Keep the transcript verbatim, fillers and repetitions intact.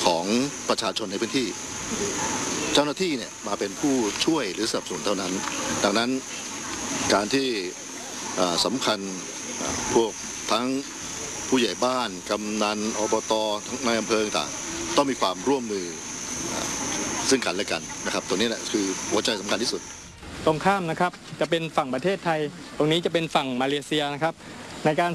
ของประชาชนในพื้นที่เจ้าหน้าที่เนี่ยมาเป็นผู้ช่วยหรือสนับสนุนเท่านั้นดังนั้นการที่สำคัญพวกทั้งผู้ใหญ่บ้านกำนันอบตทั้งในอำเภอต่างต้องมีความร่วมมือซึ่งกันและกันนะครับตัวนี้แหละคือหัวใจสำคัญที่สุดตรงข้ามนะครับจะเป็นฝั่งประเทศไทยตรงนี้จะเป็นฝั่งมาเลเซียนะครับในการ